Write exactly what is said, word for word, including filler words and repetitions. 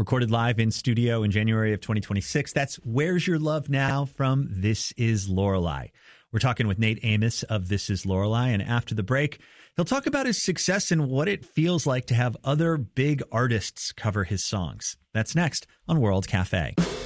recorded live in studio in January of twenty twenty-six. That's Where's Your Love Now from This Is Lorelei. We're talking with Nate Amos of This Is Lorelei, and after the break, he'll talk about his success and what it feels like to have other big artists cover his songs. That's next on World Cafe.